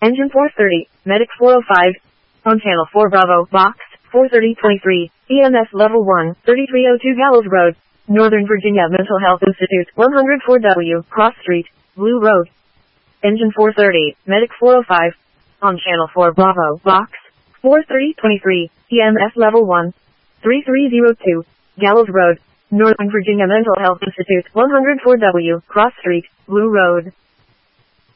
Engine 430, Medic 405. On Channel 4 Bravo, Box 43023, EMS Level 1, 3302 Gallows Road, Northern Virginia Mental Health Institute, 104W, Cross Street, Blue Road. Engine 430, Medic 405. On Channel 4 Bravo, Box 43023, EMS Level 1, 3302, Gallows Road, Northern Virginia Mental Health Institute, 104W, Cross Street, Blue Road.